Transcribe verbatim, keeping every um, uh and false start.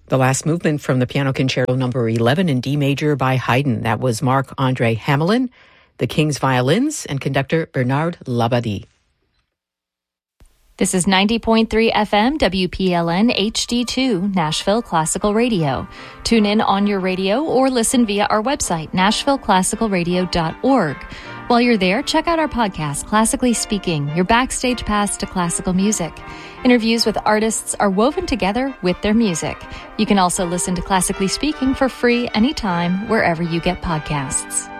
The last movement from the Piano Concerto number eleven in D major by Haydn. That was Marc-André Hamelin, the King's Violins, and conductor Bernard Labadie. This is ninety point three F M W P L N H D two, Nashville Classical Radio. Tune in on your radio or listen via our website, nashville classical radio dot org. While you're there, check out our podcast, Classically Speaking, your backstage pass to classical music. Interviews with artists are woven together with their music. You can also listen to Classically Speaking for free anytime, wherever you get podcasts.